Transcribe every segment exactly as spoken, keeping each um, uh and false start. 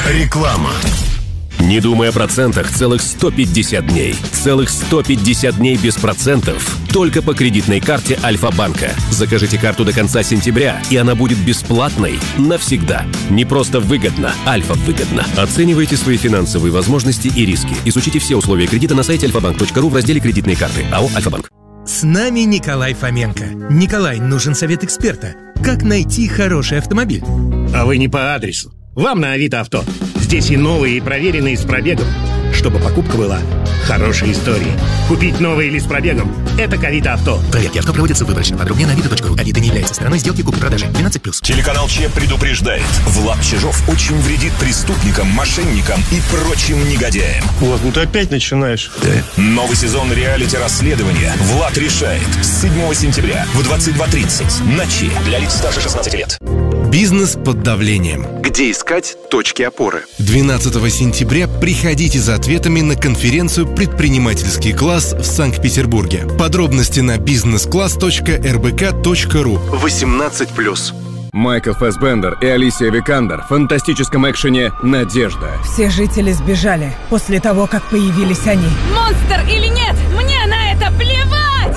Реклама. Не думай о процентах целых сто пятьдесят дней. Целых сто пятьдесят дней без процентов. Только по кредитной карте Альфа-банка. Закажите карту до конца сентября, и она будет бесплатной навсегда. Не просто выгодно, Альфа выгодно. Оценивайте свои финансовые возможности и риски. Изучите все условия кредита на сайте альфа банк точка ру в разделе «Кредитные карты». АО «Альфа-банк». С нами Николай Фоменко. Николай, нужен совет эксперта. Как найти хороший автомобиль? А вы не по адресу. Вам на Авито Авто. Здесь и новые, и проверенные с пробегом. Чтобы покупка была хорошей историей. Купить новый или с пробегом – это к Авито Авто. Проверки авто проводятся выборочно. Подробнее на авито точка ру. Авито не является стороной сделки купли-продажи. двенадцать плюс. Телеканал Че предупреждает. Влад Чижов очень вредит преступникам, мошенникам и прочим негодяям. Влад, ну ты опять начинаешь. Да. Новый сезон реалити-расследования «Влад решает» с седьмого сентября в двадцать два тридцать на Че для лиц старше шестнадцати лет. Бизнес под давлением. Где искать точки опоры? двенадцатого сентября приходите за ответами на конференцию «Предпринимательский класс» в Санкт-Петербурге. Подробности на бизнес класс точка эр бэ ка точка ру. восемнадцать плюс. Майкл Фассбендер и Алисия Викандер в фантастическом экшене «Надежда». Все жители сбежали после того, как появились они. Монстр или нет, мне на это плевать!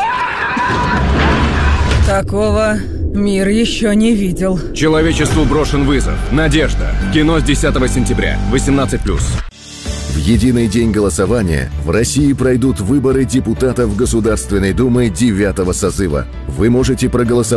Такого мир еще не видел. Человечеству брошен вызов. «Надежда». Кино с десятого сентября. восемнадцать плюс. В единый день голосования в России пройдут выборы депутатов Государственной Думы девятого созыва. Вы можете проголосовать